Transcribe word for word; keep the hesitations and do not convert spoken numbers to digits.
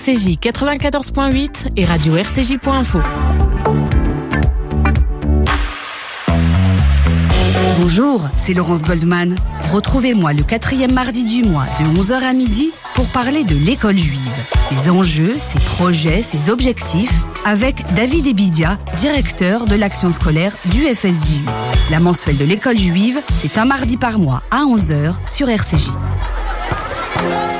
C J quatre-vingt-quatorze point huit et radio r c j point info. Bonjour, c'est Laurence Goldman. Retrouvez-moi le quatrième mardi du mois de onze heures à midi pour parler de l'école juive, ses enjeux, ses projets, ses objectifs, avec David Ebidia, directeur de l'action scolaire du F S J U. La mensuelle de l'école juive, c'est un mardi par mois à onze heures sur R C J.